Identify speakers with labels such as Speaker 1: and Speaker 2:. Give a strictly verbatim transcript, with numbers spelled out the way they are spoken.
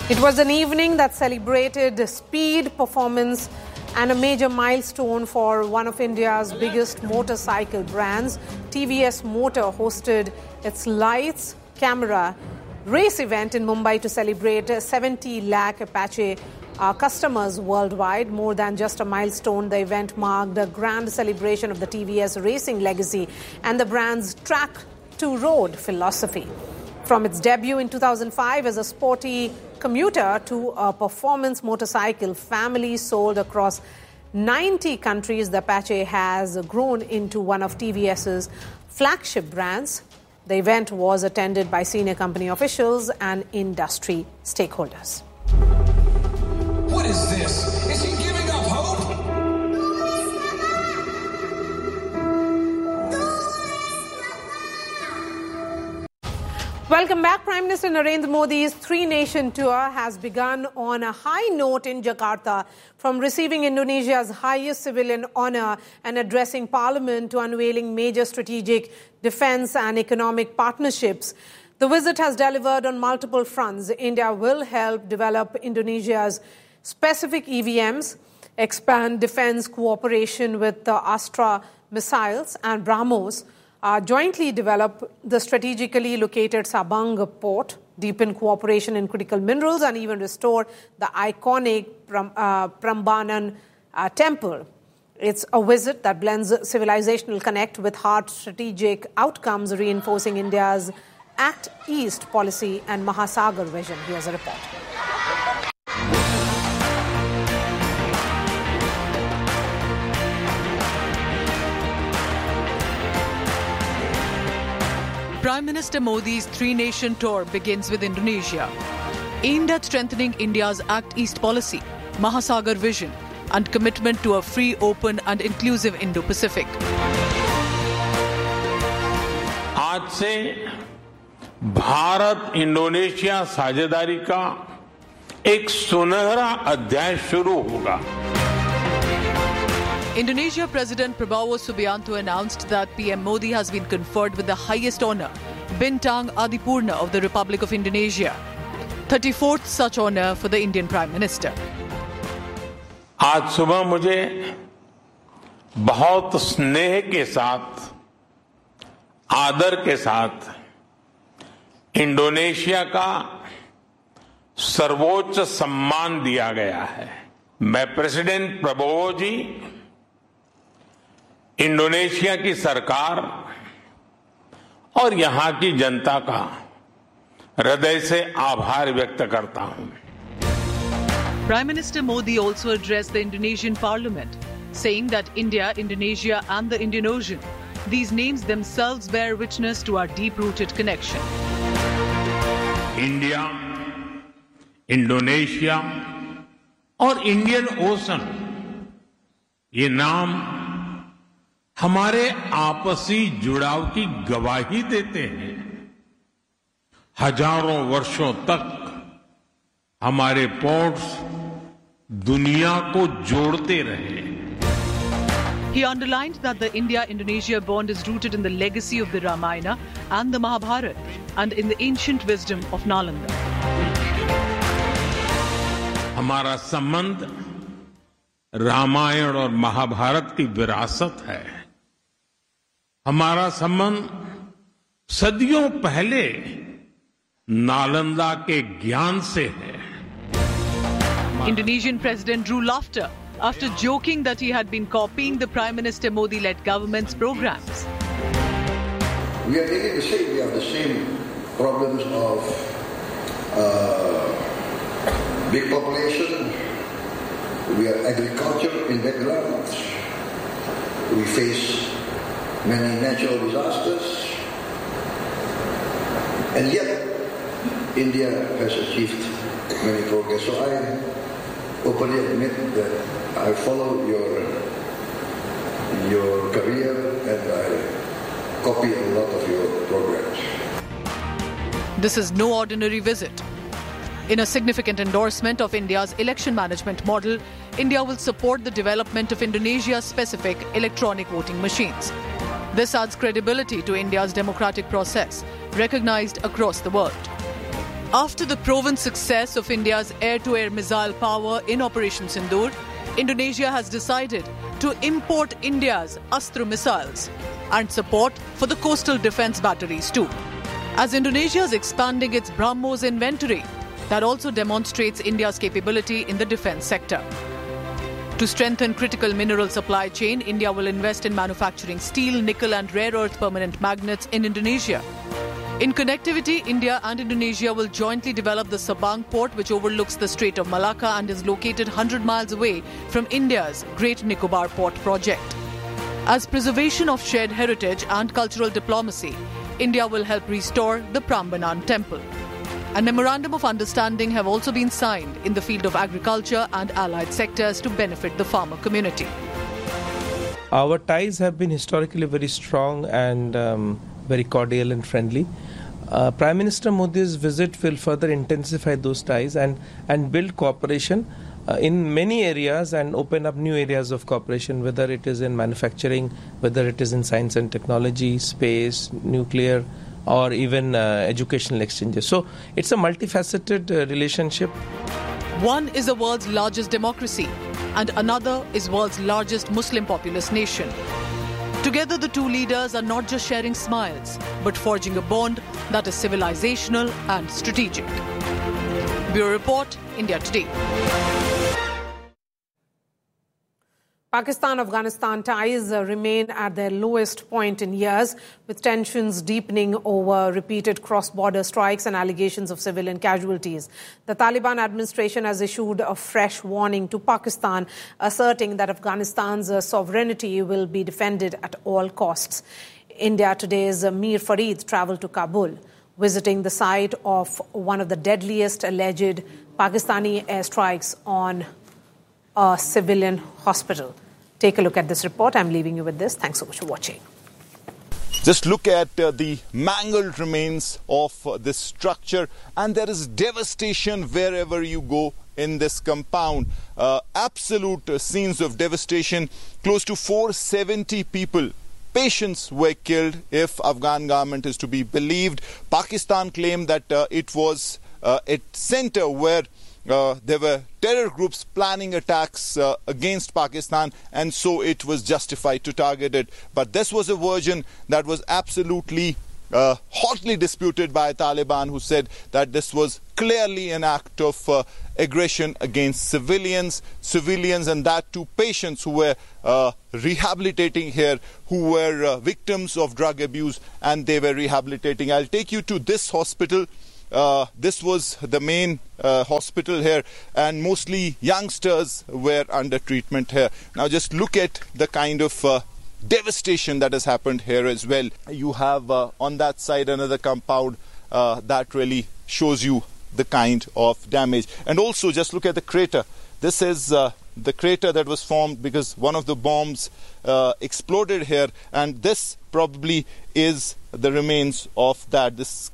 Speaker 1: It was an evening that celebrated speed, performance, and a major milestone for one of India's biggest motorcycle brands. T V S Motor hosted its lights, camera, race event in Mumbai to celebrate seventy lakh Apache uh, customers worldwide. More than just a milestone, the event marked a grand celebration of the T V S racing legacy and the brand's track-to-road philosophy. From its debut in two thousand five as a sporty commuter to a performance motorcycle family sold across ninety countries, the Apache has grown into one of TVS's flagship brands. The event was attended by senior company officials and industry stakeholders.
Speaker 2: What is this? Is he giving up hope?
Speaker 1: Welcome back. Prime Minister Narendra Modi's three-nation tour has begun on a high note in Jakarta, from receiving Indonesia's highest civilian honor and addressing Parliament to unveiling major strategic defense and economic partnerships. The visit has delivered on multiple fronts. India will help develop Indonesia's specific E V Ms, expand defense cooperation with the Astra missiles and BrahMos, Uh, jointly develop the strategically located Sabang port, deepen cooperation in critical minerals, and even restore the iconic Pram, uh, Prambanan uh, temple. It's a visit that blends civilizational connect with hard strategic outcomes, reinforcing India's Act East policy and Mahasagar vision. Here's a report.
Speaker 3: Prime Minister Modi's three-nation tour begins with Indonesia, aimed at strengthening India's Act East policy, Mahasagar vision, and commitment to a free, open and inclusive Indo-Pacific.
Speaker 4: आज से Bharat Indonesia साझेदारी का एक सुनहरा अध्याय शुरू होगा.
Speaker 3: Indonesia President Prabowo Subianto announced that P M Modi has been conferred with the highest honour, Bintang Adipurna of the Republic of Indonesia, thirty-fourth such honour for the Indian Prime Minister.
Speaker 4: आज सुबह मुझे बहुत स्नेह के साथ, आदर के साथ इंडोनेशिया का सर्वोच्च सम्मान दिया गया है. मैं प्रेसिडेंट प्रबोवो जी, इंडोनेशिया की सरकार और यहां की जनता का हृदय से आभार व्यक्त करता हूं.
Speaker 3: Prime Minister Modi also addressed the Indonesian Parliament, saying that India, Indonesia and the Indian Ocean, these names themselves bear witness to our deep-rooted connection.
Speaker 4: India, Indonesia और इंडियन ओशन, ये नाम हमारे आपसी जुड़ाव की गवाही देते हैं. हजारों वर्षों तक हमारे पोर्ट्स दुनिया को जोड़ते रहे.
Speaker 3: He underlined that the India-Indonesia bond is rooted in the legacy of the Ramayana and the Mahabharata and in the ancient wisdom of Nalanda.
Speaker 4: हमारा संबंध रामायण और महाभारत की विरासत है. हमारा संबंध सदियों पहले नालंदा के ज्ञान से है.
Speaker 3: Indonesian President drew laughter after joking that he had been copying the Prime Minister Modi-led government's programs.
Speaker 5: We are really the same. We have the same problems of uh, big population. We are agriculture in background. We face many natural disasters. And yet, India has achieved many progress. So I openly admit that I follow your, your career and I copy a lot of your programs.
Speaker 3: This is no ordinary visit. In a significant endorsement of India's election management model, India will support the development of Indonesia's specific electronic voting machines. This adds credibility to India's democratic process, recognized across the world. After the proven success of India's air-to-air missile power in Operation Sindoor, Indonesia has decided to import India's Astra missiles and support for the coastal defence batteries too. As Indonesia is expanding its BrahMos inventory, that also demonstrates India's capability in the defence sector. To strengthen critical mineral supply chain, India will invest in manufacturing steel, nickel and rare earth permanent magnets in Indonesia. In connectivity, India and Indonesia will jointly develop the Sabang port, which overlooks the Strait of Malacca and is located one hundred miles away from India's Great Nicobar Port project. As preservation of shared heritage and cultural diplomacy, India will help restore the Prambanan temple. A memorandum of understanding have also been signed in the field of agriculture and allied sectors to benefit the farmer community.
Speaker 6: Our ties have been historically very strong and um, very cordial and friendly. Uh, Prime Minister Modi's visit will further intensify those ties and, and build cooperation uh, in many areas and open up new areas of cooperation, whether it is in manufacturing, whether it is in science and technology, space, nuclear, or even uh, educational exchanges. So it's a multifaceted uh, relationship.
Speaker 3: One is the world's largest democracy and another is world's largest Muslim populous nation. Together, the two leaders are not just sharing smiles, but forging a bond that is civilizational and strategic. Bureau Report, India Today.
Speaker 1: Pakistan-Afghanistan ties uh, remain at their lowest point in years, with tensions deepening over repeated cross-border strikes and allegations of civilian casualties. The Taliban administration has issued a fresh warning to Pakistan, asserting that Afghanistan's uh, sovereignty will be defended at all costs. India Today's uh, Mir Farid travelled to Kabul, visiting the site of one of the deadliest alleged Pakistani airstrikes on a civilian hospital. Take a look at this report. I'm leaving you with this. Thanks so much for watching.
Speaker 7: Just look at uh, the mangled remains of uh, this structure, and there is devastation wherever you go in this compound. Uh, absolute uh, scenes of devastation. Close to four hundred seventy people, patients, were killed, if Afghan government is to be believed. Pakistan claimed that uh, it was uh, a center where Uh, there were terror groups planning attacks uh, against Pakistan, and so it was justified to target it. But this was a version that was absolutely uh, hotly disputed by Taliban, who said that this was clearly an act of uh, aggression against civilians, civilians, and that to patients who were uh, rehabilitating here, who were uh, victims of drug abuse, and they were rehabilitating. I'll take you to this hospital. Uh, this was the main uh, hospital here, and mostly youngsters were under treatment here. Now just look at the kind of uh, devastation that has happened here as well. You have uh, on that side another compound uh, that really shows you the kind of damage. And also just look at the crater. This is uh, the crater that was formed because one of the bombs uh, exploded here, and this probably is the remains of that. This